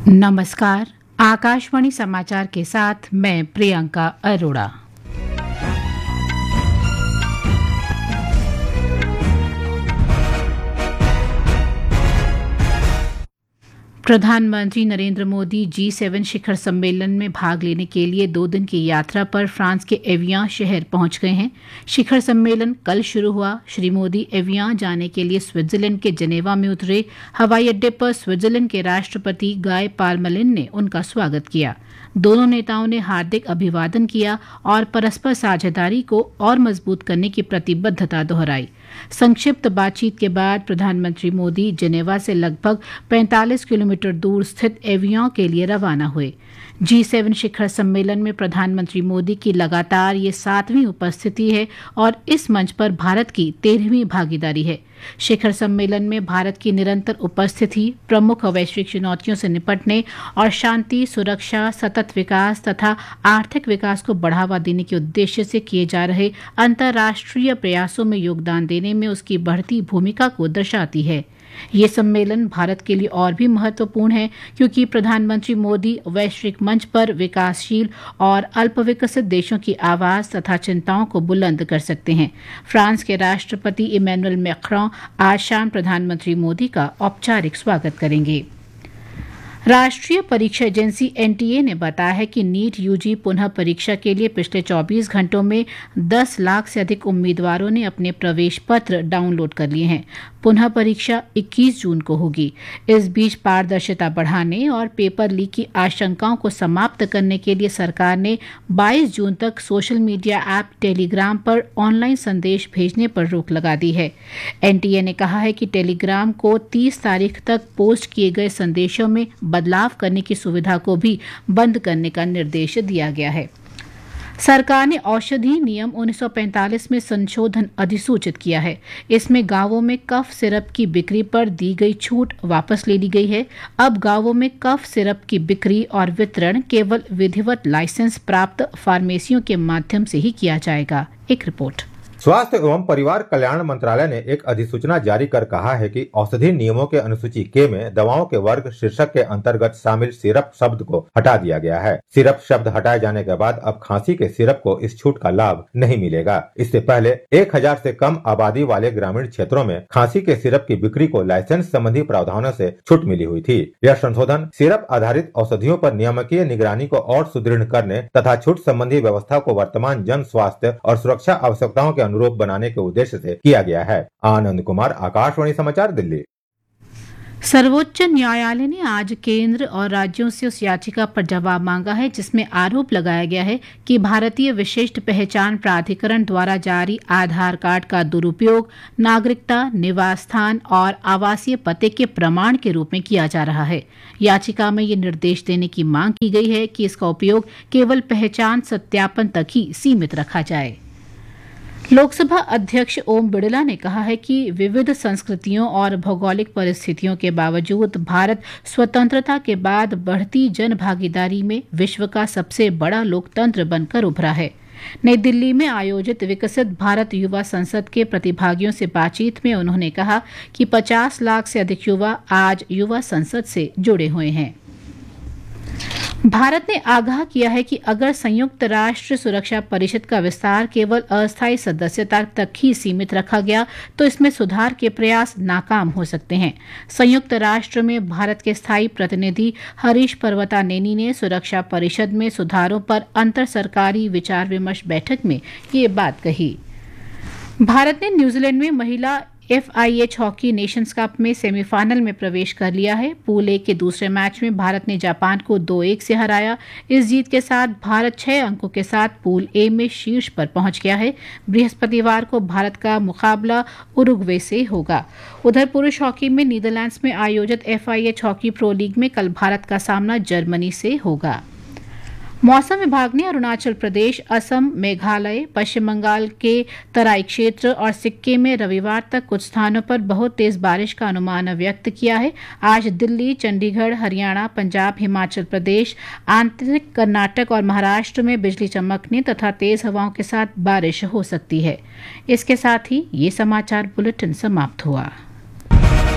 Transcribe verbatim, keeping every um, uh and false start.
नमस्कार। आकाशवाणी समाचार के साथ मैं प्रियंका अरोड़ा। प्रधानमंत्री नरेंद्र मोदी जी सेवन शिखर सम्मेलन में भाग लेने के लिए दो दिन की यात्रा पर फ्रांस के एवियां शहर पहुंच गए हैं। शिखर सम्मेलन कल शुरू हुआ। श्री मोदी एवियां जाने के लिए स्विट्जरलैंड के जेनेवा में उतरे। हवाई अड्डे पर स्विट्जरलैंड के राष्ट्रपति गाय पारमेलिन ने उनका स्वागत किया। दोनों नेताओं ने हार्दिक अभिवादन किया और परस्पर साझेदारी को और मजबूत करने की प्रतिबद्धता दोहराई। संक्षिप्त बातचीत के बाद प्रधानमंत्री मोदी जेनेवा से लगभग पैंतालीस किलोमीटर दूर स्थित एवियां के लिए रवाना हुए। जी सेवन शिखर सम्मेलन में प्रधानमंत्री मोदी की लगातार ये सातवीं उपस्थिति है और इस मंच पर भारत की तेरहवीं भागीदारी है। शिखर सम्मेलन में भारत की निरंतर उपस्थिति प्रमुख वैश्विक चुनौतियों से निपटने और शांति, सुरक्षा, सतत विकास तथा आर्थिक विकास को बढ़ावा देने के उद्देश्य से किए जा रहे अंतर्राष्ट्रीय प्रयासों में योगदान देने में उसकी बढ़ती भूमिका को दर्शाती है। ये सम्मेलन भारत के लिए और भी महत्वपूर्ण है क्योंकि प्रधानमंत्री मोदी वैश्विक मंच पर विकासशील और अल्पविकसित देशों की आवाज तथा चिंताओं को बुलंद कर सकते हैं। फ्रांस के राष्ट्रपति इमैनुअल मैक्रों आज शाम प्रधानमंत्री मोदी का औपचारिक स्वागत करेंगे। राष्ट्रीय परीक्षा एजेंसी एन टी ए ने बताया है कि नीट यूजी पुनः परीक्षा के लिए पिछले चौबीस घंटों में दस लाख से अधिक उम्मीदवारों ने अपने प्रवेश पत्र डाउनलोड कर लिए हैं। पुनः परीक्षा इक्कीस जून को होगी। इस बीच पारदर्शिता बढ़ाने और पेपर लीक की आशंकाओं को समाप्त करने के लिए सरकार ने बाईस जून तक सोशल मीडिया ऐप टेलीग्राम पर ऑनलाइन संदेश भेजने पर रोक लगा दी है। एन टी ए ने कहा है कि टेलीग्राम को तीस तारीख तक पोस्ट किए गए संदेशों में बदलाव करने की सुविधा को भी बंद करने का निर्देश दिया गया है। सरकार ने औषधि नियम उन्नीस सौ पैंतालीस में संशोधन अधिसूचित किया है। इसमें गांवों में कफ सिरप की बिक्री पर दी गई छूट वापस ले ली गई है। अब गांवों में कफ सिरप की बिक्री और वितरण केवल विधिवत लाइसेंस प्राप्त फार्मेसियों के माध्यम से ही किया जाएगा। एक रिपोर्ट। स्वास्थ्य एवं परिवार कल्याण मंत्रालय ने एक अधिसूचना जारी कर कहा है कि औषधि नियमों के अनुसूची के में दवाओं के वर्ग शीर्षक के अंतर्गत शामिल सिरप शब्द को हटा दिया गया है। सिरप शब्द हटाए जाने के बाद अब खांसी के सिरप को इस छूट का लाभ नहीं मिलेगा। इससे पहले एक हजार से कम आबादी वाले ग्रामीण क्षेत्रों में खांसी के सिरप की बिक्री को लाइसेंस संबंधी प्रावधानों से छूट मिली हुई थी। यह संशोधन सिरप आधारित औषधियों पर नियामकीय निगरानी को और सुदृढ़ करने तथा छूट संबंधी व्यवस्था को वर्तमान जन स्वास्थ्य और सुरक्षा आवश्यकताओं के अनुरूप बनाने के उद्देश्य से किया गया है। आनंद कुमार, आकाशवाणी समाचार, दिल्ली। सर्वोच्च न्यायालय ने आज केंद्र और राज्यों से उस याचिका पर जवाब मांगा है जिसमें आरोप लगाया गया है कि भारतीय विशिष्ट पहचान प्राधिकरण द्वारा जारी आधार कार्ड का दुरुपयोग नागरिकता, निवास स्थान और आवासीय पते के प्रमाण के रूप में किया जा रहा है। याचिका में ये निर्देश देने की मांग की गई है कि इसका उपयोग केवल पहचान सत्यापन तक ही सीमित रखा जाए। लोकसभा अध्यक्ष ओम बिड़ला ने कहा है कि विविध संस्कृतियों और भौगोलिक परिस्थितियों के बावजूद भारत स्वतंत्रता के बाद बढ़ती जन भागीदारी में विश्व का सबसे बड़ा लोकतंत्र बनकर उभरा है। नई दिल्ली में आयोजित विकसित भारत युवा संसद के प्रतिभागियों से बातचीत में उन्होंने कहा कि पचास लाख से अधिक युवा आज युवा संसद से जुड़े हुए हैं। भारत ने आगाह किया है कि अगर संयुक्त राष्ट्र सुरक्षा परिषद का विस्तार केवल अस्थायी सदस्यता तक ही सीमित रखा गया तो इसमें सुधार के प्रयास नाकाम हो सकते हैं। संयुक्त राष्ट्र में भारत के स्थायी प्रतिनिधि हरीश पर्वतानेनी ने सुरक्षा परिषद में सुधारों पर अंतर सरकारी विचार विमर्श बैठक में ये बात कही। भारत ने न्यूजीलैंड में महिला F I H hockey Nations cup में सेमीफाइनल में प्रवेश कर लिया है। पूल ए के दूसरे मैच में भारत ने जापान को दो एक से हराया। इस जीत के साथ भारत छह अंकों के साथ पूल ए में शीर्ष पर पहुंच गया है। बृहस्पतिवार को भारत का मुकाबला उरुग्वे से होगा। उधर पुरुष हॉकी में नीदरलैंड्स में आयोजित F I H hockey pro league में कल भारत का सामना जर्मनी से होगा। मौसम विभाग ने अरुणाचल प्रदेश, असम, मेघालय, पश्चिम बंगाल के तराई क्षेत्र और सिक्किम में रविवार तक कुछ स्थानों पर बहुत तेज बारिश का अनुमान व्यक्त किया है। आज दिल्ली, चंडीगढ़, हरियाणा, पंजाब, हिमाचल प्रदेश, आंतरिक कर्नाटक और महाराष्ट्र में बिजली चमकने तथा तेज हवाओं के साथ बारिश हो सकती है। इसके साथ ही ये समाचार बुलेटिन समाप्त हुआ।